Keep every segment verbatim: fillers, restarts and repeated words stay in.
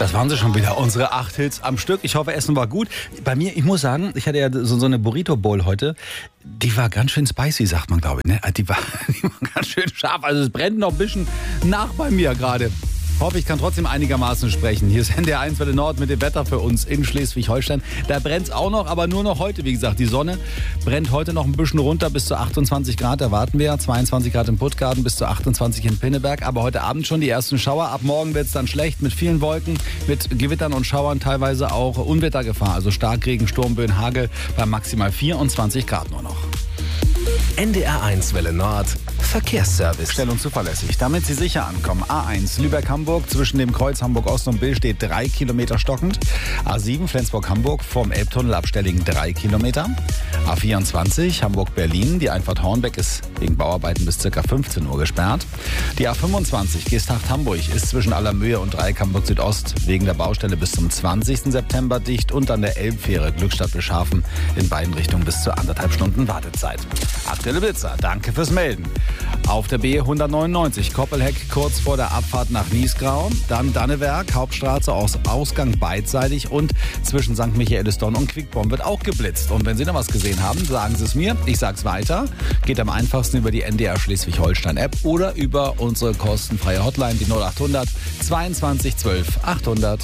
Das waren sie schon wieder, unsere acht Hits am Stück. Ich hoffe, Essen war gut. Bei mir, ich muss sagen, ich hatte ja so, so eine Burrito-Bowl heute. Die war ganz schön spicy, sagt man, glaube ich. Ne? Die, war, die war ganz schön scharf. Also es brennt noch ein bisschen nach bei mir gerade. Hoffe, ich kann trotzdem einigermaßen sprechen. Hier ist N D R eins Welle Nord mit dem Wetter für uns in Schleswig-Holstein. Da brennt es auch noch, aber nur noch heute. Wie gesagt, die Sonne brennt heute noch ein bisschen runter. Bis zu achtundzwanzig Grad erwarten wir. zweiundzwanzig Grad im Puttgarten, bis zu achtundzwanzig in Pinneberg. Aber heute Abend schon die ersten Schauer. Ab morgen wird es dann schlecht mit vielen Wolken, mit Gewittern und Schauern. Teilweise auch Unwettergefahr. Also Starkregen, Sturmböen, Hagel bei maximal vierundzwanzig Grad nur noch. N D R eins Welle Nord Verkehrsservice. Schnell und zuverlässig, damit Sie sicher ankommen. A eins Lübeck-Hamburg zwischen dem Kreuz Hamburg-Ost und Bill steht drei Kilometer stockend. A sieben Flensburg-Hamburg vom Elbtunnel ab Stellingen drei Kilometer. A vierundzwanzig Hamburg-Berlin, die Einfahrt Hornbeck ist wegen Bauarbeiten bis ca. fünfzehn Uhr gesperrt. Die A fünfundzwanzig Geesthacht-Hamburg ist zwischen Allermöhe und Dreieck Hamburg Südost wegen der Baustelle bis zum zwanzigsten September dicht und an der Elbfähre Glückstadt-Bischhafen in beiden Richtungen bis zu anderthalb Stunden Wartezeit. Aktuelle Blitzer, danke fürs Melden. Auf der B hundertneunundneunzig Koppelheck kurz vor der Abfahrt nach Niesgrau, dann Dannewerk, Hauptstraße aus Ausgang beidseitig und zwischen Sankt Michaelisdonn und Quickborn wird auch geblitzt. Und wenn Sie noch was gesehen haben, sagen Sie es mir, ich sag's weiter. Geht am einfachsten über die N D R Schleswig-Holstein App oder über unsere kostenfreie Hotline, die null achthundert zweiundzwanzig zwölf achthundert.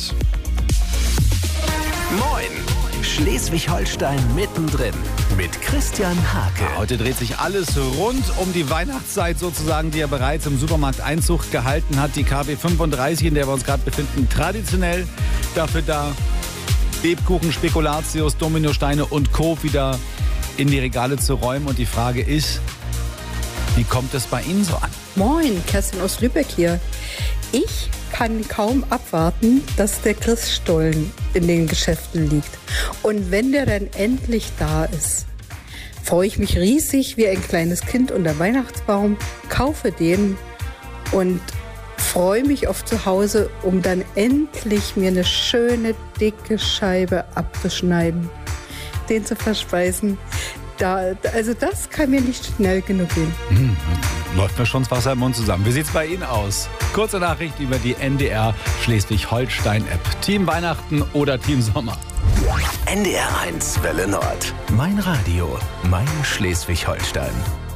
Moin! Schleswig-Holstein mittendrin mit Christian Hake. Ja, heute dreht sich alles rund um die Weihnachtszeit sozusagen, die ja bereits im Supermarkt Einzug gehalten hat. Die K W fünfunddreißig, in der wir uns gerade befinden, traditionell dafür da, Lebkuchen, Spekulatius, Dominosteine und Co. wieder in die Regale zu räumen. Und die Frage ist, wie kommt es bei Ihnen so an? Moin, Kerstin aus Lübeck hier. Ich kann kaum abwarten, dass der Christstollen in den Geschäften liegt. Und wenn der dann endlich da ist, freue ich mich riesig wie ein kleines Kind unter Weihnachtsbaum, kaufe den und freue mich auf zu Hause, um dann endlich mir eine schöne, dicke Scheibe abzuschneiden, den zu verspeisen. Da, also das kann mir nicht schnell genug gehen. Hm, läuft mir schon das Wasser im Mund zusammen. Wie sieht's bei Ihnen aus? Kurze Nachricht über die N D R Schleswig-Holstein-App. Team Weihnachten oder Team Sommer? N D R eins Welle Nord. Mein Radio, mein Schleswig-Holstein.